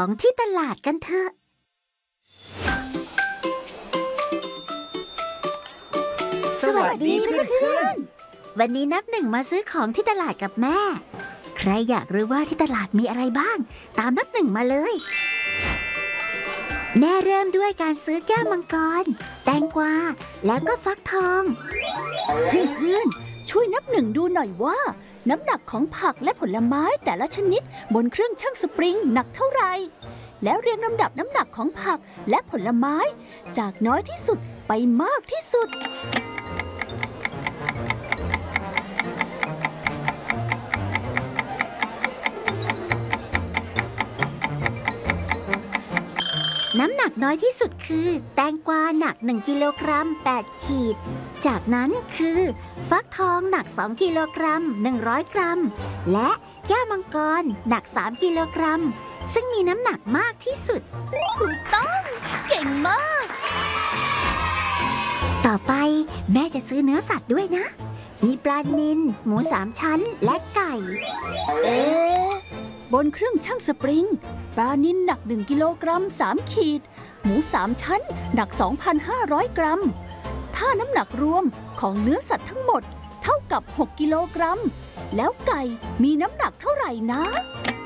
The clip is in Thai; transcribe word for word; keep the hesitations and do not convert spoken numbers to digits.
ของที่ตลาดกันเถอะสวัสดีเพื่อนๆวันนี้นับหนึ่งมาซื้อของที่ตลาดกับแม่ใครอยากรู้ว่าที่ตลาดมีอะไรบ้างตามนับหนึ่งมาเลยแม่เริ่มด้วยการซื้อแก้วมังกรแตงกวาแล้วก็ฟักทองเพื่อนๆช่วยนับหนึ่งดูหน่อยว่าน้ำหนักของผักและผลไม้แต่ละชนิดบนเครื่องชั่งสปริงหนักเท่าไหร่แล้วเรียงลำดับน้ำหนักของผักและผลไม้จากน้อยที่สุดไปมากที่สุดน้ำหนักน้อยที่สุดคือแตงกวาหนักหนึ่งกิโลกรัมแปดขีดจากนั้นคือฟักทองหนักสองกิโลกรัมหนึ่งร้อยกรัมและแก้วมังกรหนักสามกิโลกรัมซึ่งมีน้ำหนักมากที่สุดถูกต้องเก่งมากต่อไปแม่จะซื้อเนื้อสัตว์ด้วยนะมีปลานิลหมูสามชั้นและไก่เอ๊ะบนเครื่องชั่งสปริงปลานิลหนักหนึ่งกิโลกรัมสามขีดหมูสามชั้นหนัก สองพันห้าร้อย กรัมถ้าน้ำหนักรวมของเนื้อสัตว์ทั้งหมดเท่ากับหกกิโลกรัมแล้วไก่มีน้ำหนักเท่าไหร่นะ